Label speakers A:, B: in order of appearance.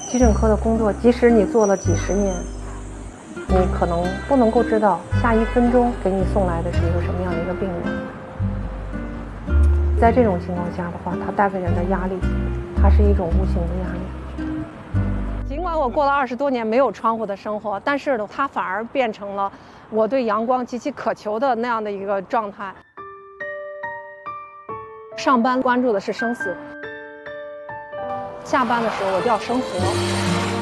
A: 急诊科的工作，即使你做了几十年，你可能不能够知道下1分钟给你送来的是一个什么样的一个病人。在这种情况下的话，它带给人的压力，它是一种无形的压力。尽管我过了20多年没有窗户的生活，但是呢，它反而变成了我对阳光极其渴求的那样的一个状态。上班关注的是生死，下班的时候我就要生活。